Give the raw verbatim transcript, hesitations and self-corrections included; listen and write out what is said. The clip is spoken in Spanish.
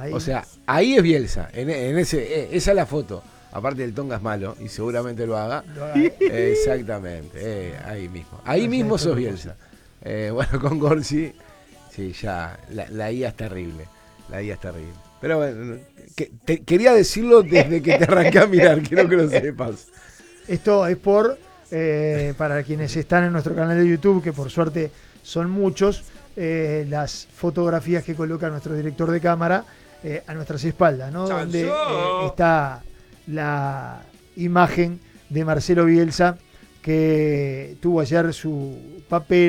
Ahí. O sea, ahí es Bielsa, en, en ese, esa es la foto. Aparte el Tonga es malo y seguramente lo haga. Lo haga, ¿eh? Eh, exactamente, eh, ahí mismo. Ahí mismo sos Bielsa. Eh, bueno, con Gorsi, sí, ya, la, la I A es terrible. La I A es terrible. Pero bueno, que, te, quería decirlo desde que te arranqué a mirar, quiero que lo sepas. Esto es por, eh, para quienes están en nuestro canal de YouTube, que por suerte son muchos, eh, las fotografías que coloca nuestro director de cámara eh, a nuestras espaldas, ¿no? Donde eh, está la imagen de Marcelo Bielsa, que tuvo ayer su papel